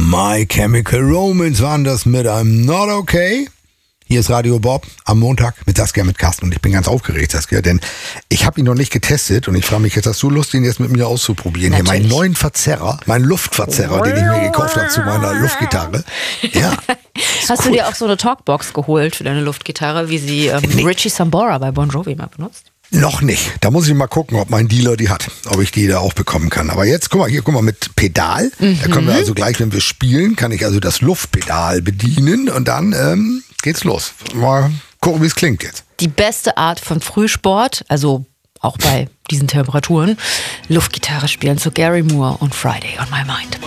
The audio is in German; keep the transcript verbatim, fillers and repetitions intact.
My Chemical Romance waren das mit I'm Not Okay. Hier ist Radio Bob am Montag mit Saskia, mit Carsten, und ich bin ganz aufgeregt, Saskia, denn ich habe ihn noch nicht getestet und ich frage mich jetzt, hast du Lust, ihn jetzt mit mir auszuprobieren? Natürlich. Hier meinen neuen Verzerrer, meinen Luftverzerrer, den ich mir gekauft habe zu meiner Luftgitarre. Ja. Hast cool. du dir auch so eine Talkbox geholt für deine Luftgitarre, wie sie ähm, nee. Richie Sambora bei Bon Jovi mal benutzt? Noch nicht. Da muss ich mal gucken, ob mein Dealer die hat, ob ich die da auch bekommen kann. Aber jetzt, guck mal, hier, guck mal, mit Pedal. Mhm. Da können wir also gleich, wenn wir spielen, kann ich also das Luftpedal bedienen und dann ähm, geht's los. Mal gucken, wie es klingt jetzt. Die beste Art von Frühsport, also auch bei diesen Temperaturen, Luftgitarre spielen zu Gary Moore und Friday on My Mind.